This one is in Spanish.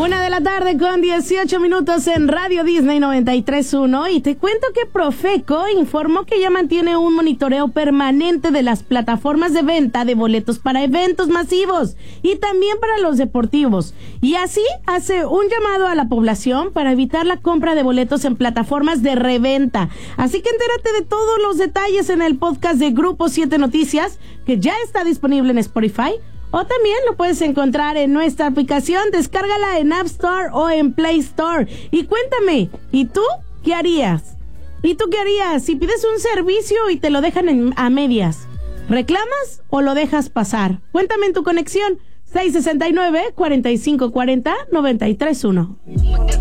1:00 con 18 minutos en Radio Disney 93.1 y te cuento que Profeco informó que ya mantiene un monitoreo permanente de las plataformas de venta de boletos para eventos masivos y también para los deportivos, y así hace un llamado a la población para evitar la compra de boletos en plataformas de reventa. Así que entérate de todos los detalles en el podcast de Grupo 7 Noticias, que ya está disponible en Spotify. O también lo puedes encontrar en nuestra aplicación. Descárgala en App Store o en Play Store. Y cuéntame, ¿y tú qué harías? ¿Y tú qué harías si pides un servicio y te lo dejan a medias? ¿Reclamas o lo dejas pasar? Cuéntame en tu conexión. 669-4540-931.